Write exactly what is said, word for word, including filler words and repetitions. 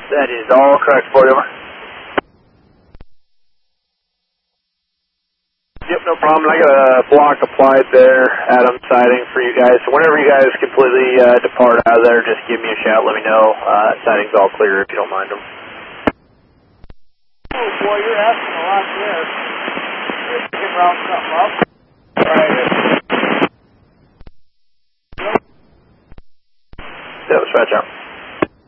That is all correct for you. Yep, no problem. I got a block applied there, Adam siding for you guys. So whenever you guys completely uh, depart out of there, just give me a shout. Let me know. Uh, siding's all clear if you don't mind them. Oh boy, you're asking a lot there. You can round something up. Right. Yeah, let's patch out.